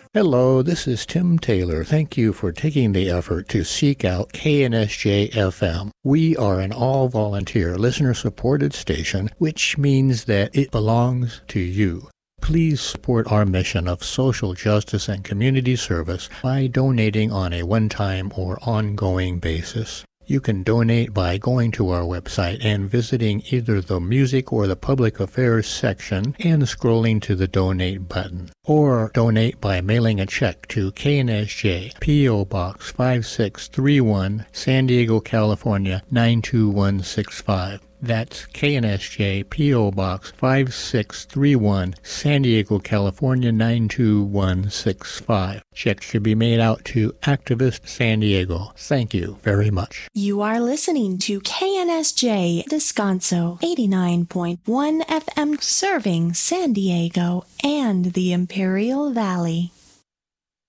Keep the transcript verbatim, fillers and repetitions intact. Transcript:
Hello, this is Tim Taylor. Thank you for taking the effort to seek out K N S J F M. We are an all-volunteer, listener-supported station, which means that it belongs to you. Please support our mission of social justice and community service by donating on a one-time or ongoing basis. You can donate by going to our website and visiting either the music or the public affairs section and scrolling to the donate button. Or donate by mailing a check to K N S J, P O. Box five six three one, San Diego, California nine two one six five. That's K N S J, P O. Box five six three one, San Diego, California nine two one six five. Check should be made out to Activist San Diego. Thank you very much. You are listening to K N S J Descanso eighty-nine point one F M, serving San Diego and the Imperial Valley.